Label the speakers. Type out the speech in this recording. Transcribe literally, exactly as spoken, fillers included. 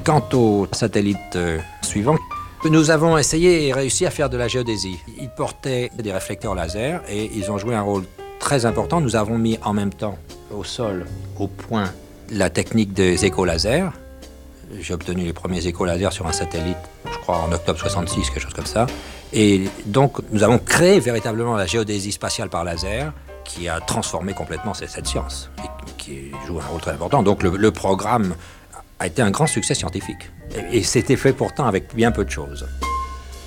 Speaker 1: Quant au satellite euh, suivant, nous avons essayé et réussi à faire de la géodésie. Ils portaient des réflecteurs laser et ils ont joué un rôle très important. Nous avons mis en même temps au sol, au point, la technique des échos lasers. J'ai obtenu les premiers échos lasers sur un satellite, je crois en octobre soixante-six, quelque chose comme ça. Et donc, nous avons créé véritablement la géodésie spatiale par laser, qui a transformé complètement cette, cette science, et qui joue un rôle très important. Donc, le, le programme a été un grand succès scientifique. Et, et c'était fait pourtant avec bien peu de choses.